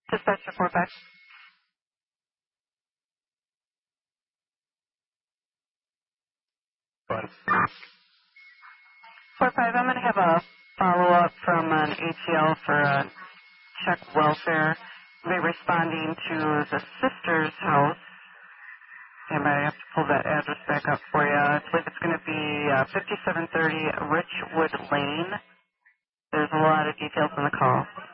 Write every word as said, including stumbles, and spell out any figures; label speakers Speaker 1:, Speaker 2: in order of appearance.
Speaker 1: Dispatch report back.
Speaker 2: But
Speaker 1: four five, I'm going to have a follow-up from an A T L for a check welfare. They're responding to the sister's house. And I have to pull that address back up for you. I believe it's going to be uh, fifty-seven thirty Richwood Lane. There's a lot of details in the call.